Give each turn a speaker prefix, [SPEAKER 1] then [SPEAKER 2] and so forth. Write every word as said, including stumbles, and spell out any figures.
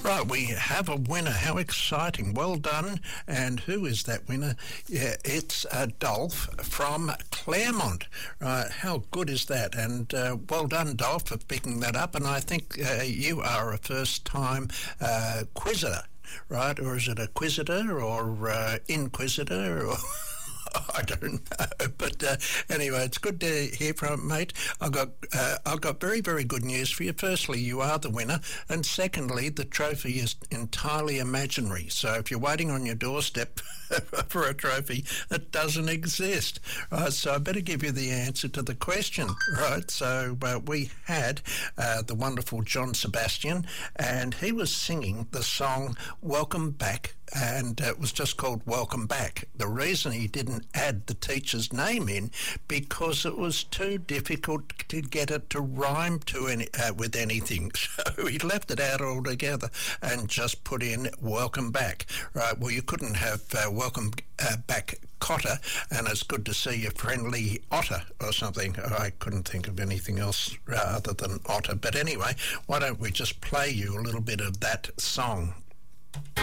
[SPEAKER 1] Right, we have a winner. How exciting. Well done. And who is that winner? Yeah, it's uh, Dolph from Claremont. Right, how good is that? And uh, well done, Dolph, for picking that up. And I think uh, you are a first-time uh, quizzer, right? Or is it a quizzitor or uh, inquisitor or... I don't know, but uh, anyway, it's good to hear from, mate. I've got uh, I've got very, very good news for you. Firstly, you are the winner, and secondly, the trophy is entirely imaginary. So if you're waiting on your doorstep for a trophy, it doesn't exist, right? So I better give you the answer to the question, right? So uh, we had uh, the wonderful John Sebastian, and he was singing the song "Welcome Back." And it was just called Welcome Back. The reason he didn't add the teacher's name in, because it was too difficult to get it to rhyme to any, uh, with anything. So he left it out altogether and just put in Welcome Back. Right, well, you couldn't have uh, Welcome uh, Back Cotter, and it's good to see your friendly otter or something. I couldn't think of anything else uh, other than otter. But anyway, why don't we just play you a little bit of that song?